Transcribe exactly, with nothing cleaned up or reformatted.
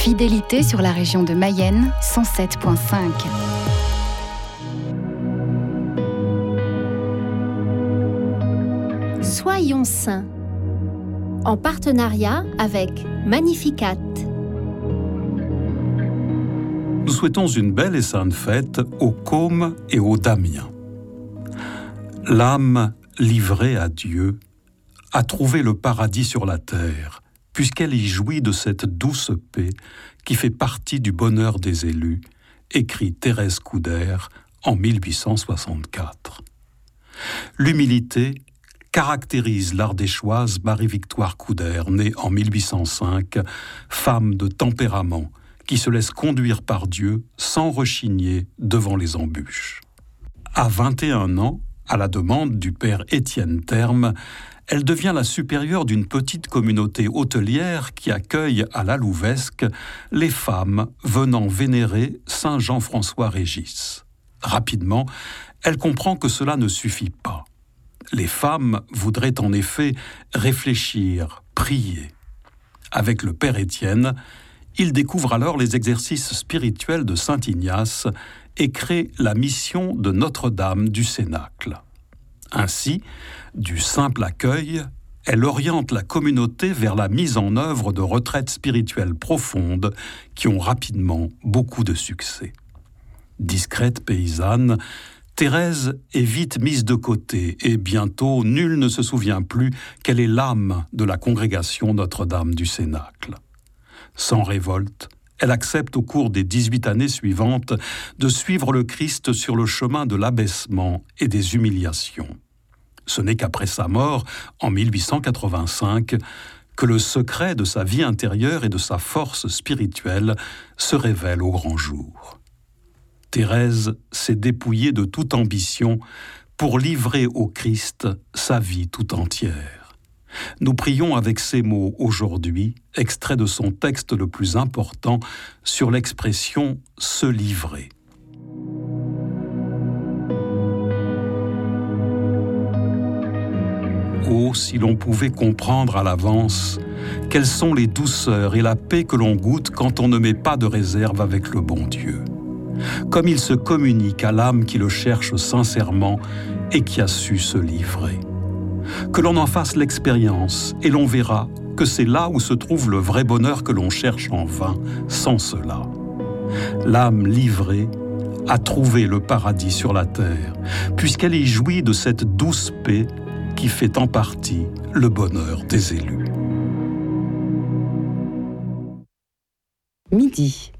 Fidélité sur la région de Mayenne, cent sept virgule cinq. Soyons saints, en partenariat avec Magnificat. Nous souhaitons une belle et sainte fête aux Cômes et aux Damiens. L'âme livrée à Dieu a trouvé le paradis sur la terre, puisqu'elle y jouit de cette douce paix qui fait partie du bonheur des élus, écrit Thérèse Couder en mille huit cent soixante-quatre. L'humilité caractérise l'Ardéchoise Marie-Victoire Couder, née en mille huit cent cinq, femme de tempérament, qui se laisse conduire par Dieu sans rechigner devant les embûches. À vingt et un ans, à la demande du père Étienne Terme, elle devient la supérieure d'une petite communauté hôtelière qui accueille à la Louvesque les femmes venant vénérer saint Jean-François Régis. Rapidement, elle comprend que cela ne suffit pas. Les femmes voudraient en effet réfléchir, prier. Avec le père Étienne, il découvre alors les exercices spirituels de saint Ignace et crée la mission de Notre-Dame du Cénacle. Ainsi, du simple accueil, elle oriente la communauté vers la mise en œuvre de retraites spirituelles profondes qui ont rapidement beaucoup de succès. Discrète paysanne, Thérèse est vite mise de côté et bientôt nul ne se souvient plus qu'elle est l'âme de la congrégation Notre-Dame du Cénacle. Sans révolte, elle accepte au cours des dix-huit années suivantes de suivre le Christ sur le chemin de l'abaissement et des humiliations. Ce n'est qu'après sa mort, en mille huit cent quatre-vingt-cinq, que le secret de sa vie intérieure et de sa force spirituelle se révèle au grand jour. Thérèse s'est dépouillée de toute ambition pour livrer au Christ sa vie tout entière. Nous prions avec ces mots aujourd'hui, extrait de son texte le plus important, sur l'expression « se livrer ». Oh, si l'on pouvait comprendre à l'avance quelles sont les douceurs et la paix que l'on goûte quand on ne met pas de réserve avec le bon Dieu. Comme il se communique à l'âme qui le cherche sincèrement et qui a su se livrer. Que l'on en fasse l'expérience et l'on verra que c'est là où se trouve le vrai bonheur que l'on cherche en vain sans cela. L'âme livrée a trouvé le paradis sur la terre, puisqu'elle y jouit de cette douce paix qui fait en partie le bonheur des élus. Midi.